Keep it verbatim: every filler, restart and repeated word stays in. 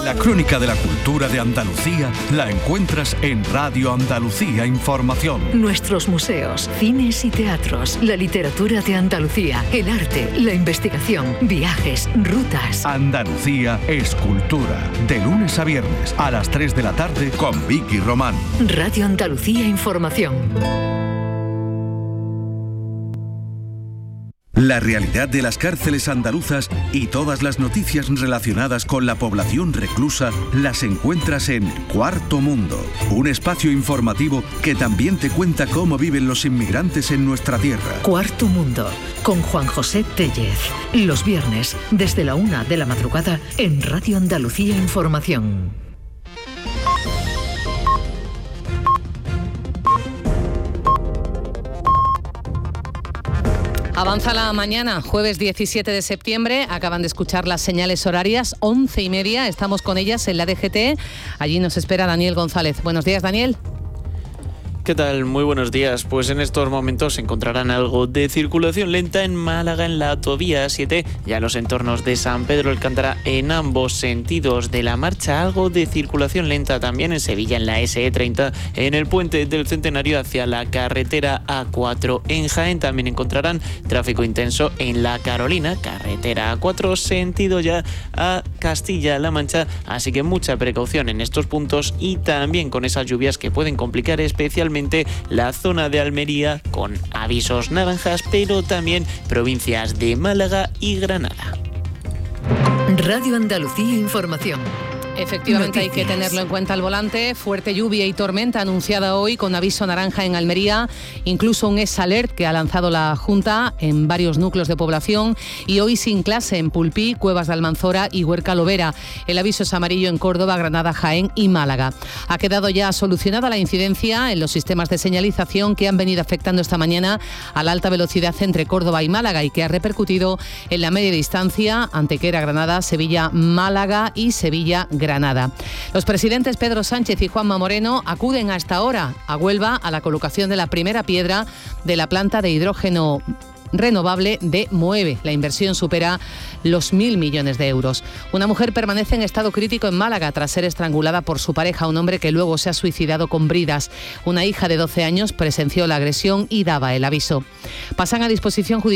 La crónica de la cultura de Andalucía la encuentras en Radio Andalucía Información. Nuestros museos, cines y teatros, la literatura de Andalucía, el arte, la investigación, viajes, rutas. Andalucía es cultura. De lunes a viernes a las tres de la tarde con Vicky Román. Radio Andalucía Información. La realidad de las cárceles andaluzas y todas las noticias relacionadas con la población reclusa las encuentras en Cuarto Mundo, un espacio informativo que también te cuenta cómo viven los inmigrantes en nuestra tierra. Cuarto Mundo, con Juan José Tellez, los viernes desde la una de la madrugada en Radio Andalucía Información. Avanza la mañana, jueves diecisiete de septiembre, acaban de escuchar las señales horarias, once y media, estamos con ellas en la D G T, allí nos espera Daniel González. Buenos días, Daniel. ¿Qué tal? Muy buenos días. Pues en estos momentos encontrarán algo de circulación lenta en Málaga, en la autovía siete, y a los entornos de San Pedro Alcántara en ambos sentidos de la marcha. Algo de circulación lenta también en Sevilla, en la ese e treinta, en el puente del Centenario hacia la carretera A cuatro. En Jaén también encontrarán tráfico intenso en la Carolina, carretera A cuatro, sentido ya a Castilla-La Mancha. Así que mucha precaución en estos puntos y también con esas lluvias que pueden complicar especialmente la zona de Almería con avisos naranjas, pero también provincias de Málaga y Granada. Radio Andalucía Información. Efectivamente, Noticias. Hay que tenerlo en cuenta al volante. Fuerte lluvia y tormenta anunciada hoy con aviso naranja en Almería, incluso un S Alert que ha lanzado la Junta en varios núcleos de población, y hoy sin clase en Pulpí, Cuevas de Almanzora y Huerca Lovera. El aviso es amarillo en Córdoba, Granada, Jaén y Málaga. Ha quedado ya solucionada la incidencia en los sistemas de señalización que han venido afectando esta mañana a la alta velocidad entre Córdoba y Málaga y que ha repercutido en la media distancia Antequera, Granada, Sevilla, Málaga y Sevilla, Granada. Granada. Los presidentes Pedro Sánchez y Juanma Moreno acuden hasta ahora a Huelva a la colocación de la primera piedra de la planta de hidrógeno renovable de Moeve. La inversión supera los mil millones de euros. Una mujer permanece en estado crítico en Málaga tras ser estrangulada por su pareja, un hombre que luego se ha suicidado con bridas. Una hija de doce años presenció la agresión y daba el aviso. Pasan a disposición judicial